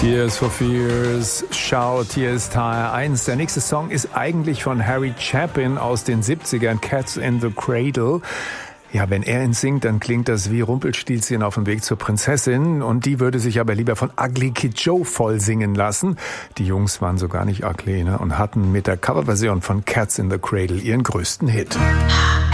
Tears for Fears, Shout, Tears Teil 1. Der nächste Song ist eigentlich von Harry Chapin aus den 70ern, Cats in the Cradle. Ja, wenn er ihn singt, dann klingt das wie Rumpelstilzchen auf dem Weg zur Prinzessin. Und die würde sich aber lieber von Ugly Kid Joe voll singen lassen. Die Jungs waren so gar nicht ugly, ne? Und hatten mit der Coverversion von Cats in the Cradle ihren größten Hit.